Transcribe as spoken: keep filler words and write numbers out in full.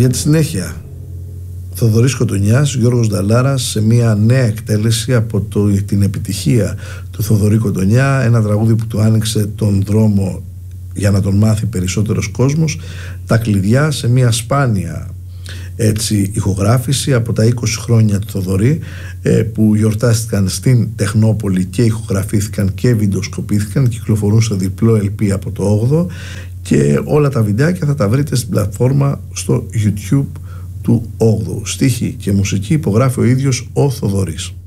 Για τη συνέχεια, Θοδωρής Κοντονιάς, Γιώργος Νταλάρας, σε μια νέα εκτέλεση από το, την επιτυχία του Θοδωρή Κοντονιά, ένα τραγούδι που του άνοιξε τον δρόμο για να τον μάθει περισσότερος κόσμος, τα κλειδιά, σε μια σπάνια έτσι ηχογράφηση από τα είκοσι χρόνια του Θοδωρή, ε, που γιορτάστηκαν στην Τεχνόπολη και ηχογραφήθηκαν και βιντεοσκοπήθηκαν, κυκλοφορούν στο διπλό ελ πι από το όγδοο, και όλα τα βιντεάκια θα τα βρείτε στην πλατφόρμα στο YouTube του όγδοου. Στίχη και μουσική υπογράφει ο ίδιος ο Θοδωρής.